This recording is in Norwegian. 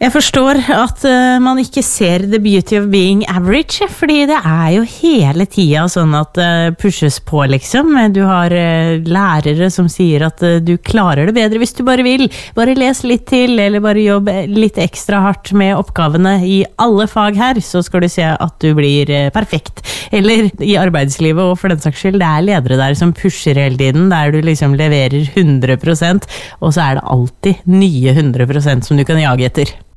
Jeg forstår at man ikke ser the beauty of being average, fordi det jo hele tiden sånn at pushes på liksom. Du har lærere som sier at du klarer det bedre hvis du bare vil. Bare les litt til, eller bare jobb litt ekstra hardt med oppgavene i alle fag her, så skal du se at du blir perfekt. Eller i arbeidslivet, og for den saks skyld, det ledere der som pusher hele tiden, der du liksom leverer 100%, og så det alltid nye 100% som du kan jage etter.